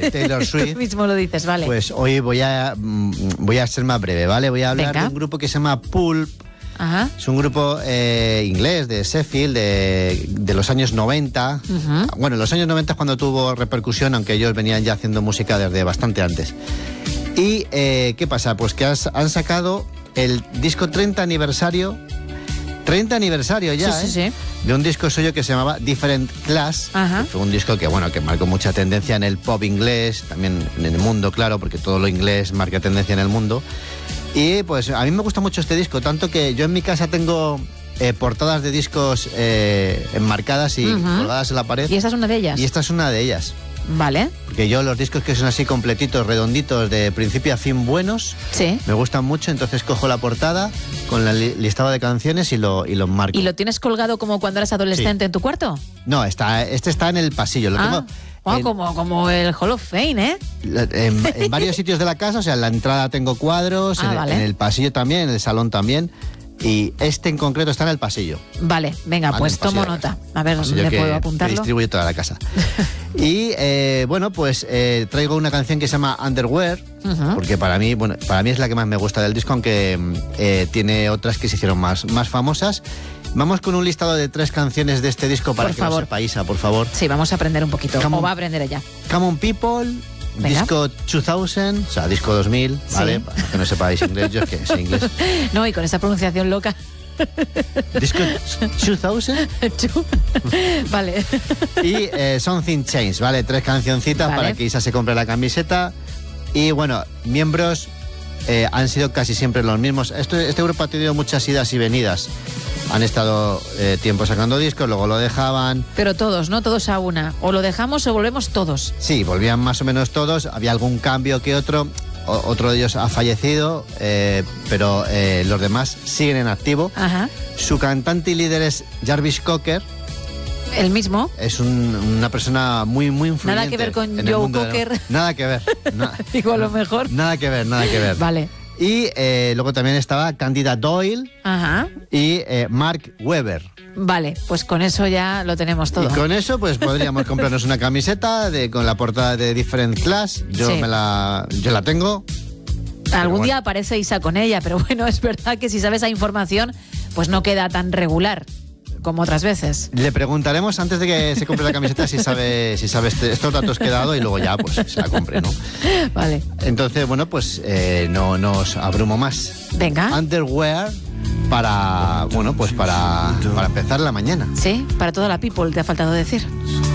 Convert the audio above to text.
Taylor Swift. Tú mismo lo dices, vale. Pues hoy voy a ser más breve, ¿vale? Voy a hablar de un grupo que se llama Pulp. Ajá. Es un grupo inglés de Sheffield de los años 90. Bueno, en los años 90 es cuando tuvo repercusión, aunque ellos venían ya haciendo música desde bastante antes. Y ¿qué pasa? Pues que han sacado el disco 30 aniversario. 30 aniversario ya, sí. De un disco suyo que se llamaba Different Class. Ajá. Que fue un disco que marcó mucha tendencia en el pop inglés, también en el mundo, claro, porque todo lo inglés marca tendencia en el mundo. Y pues a mí me gusta mucho este disco, tanto que yo en mi casa tengo portadas de discos enmarcadas y colgadas en la pared. ¿Y esta es una de ellas? Y esta es una de ellas. Vale. Porque yo los discos que son así completitos, redonditos, de principio a fin buenos, sí, me gustan mucho, entonces cojo la portada con el listado de canciones y lo marco. ¿Y lo tienes colgado como cuando eras adolescente en tu cuarto? No, este está en el pasillo. Lo tengo como el Hall of Fame, ¿eh? En varios sitios de la casa, o sea, en la entrada tengo cuadros, vale. en el pasillo también, en el salón también. Y este en concreto está en el pasillo. Vale, venga, pues tomo nota. A ver, ¿dónde puedo apuntarlo? Distribuyo toda la casa. Y bueno, pues traigo una canción que se llama Underwear, porque para mí es la que más me gusta del disco, aunque tiene otras que se hicieron más famosas. Vamos con un listado de 3 canciones de este disco para que lo sepáis, por favor. Sí, vamos a aprender un poquito. ¿Cómo va a aprender ella? Come On People, venga. Disco 2000, o sea, disco 2000, ¿vale? Sí. Para que no sepáis inglés, yo es que sé inglés. No, y con esa pronunciación loca. Disco 2000. Vale. Y Something Changed, ¿vale? 3 cancioncitas para que Isa se compre la camiseta. Y bueno, miembros han sido casi siempre los mismos. Este grupo ha tenido muchas idas y venidas. Han estado tiempo sacando discos, luego lo dejaban. Pero todos, ¿no? Todos a una. O lo dejamos o volvemos todos. Sí, volvían más o menos todos. Había algún cambio que otro. Otro de ellos ha fallecido, pero los demás siguen en activo. Ajá. Su cantante y líder es Jarvis Cocker. ¿El mismo? Es una persona muy influyente. Nada que ver con Joe Cocker. Nada que ver. Digo, a lo mejor. Nada que ver. Vale. Y luego también estaba Candida Doyle. Ajá. Y Mark Webber. Vale, pues con eso ya lo tenemos todo. Y con eso pues podríamos comprarnos una camiseta con la portada de Different Class. Yo la tengo. Algún día aparece Isa con ella, pero bueno, es verdad que si sabes esa información, pues no queda tan regular como otras veces. Le preguntaremos antes de que se compre la camiseta si sabe estos datos que he dado y luego ya pues se la compre, ¿no? Vale. Entonces, bueno, pues no nos abrumo más. Venga. Underwear para empezar la mañana. Sí, para toda la people, te ha faltado decir.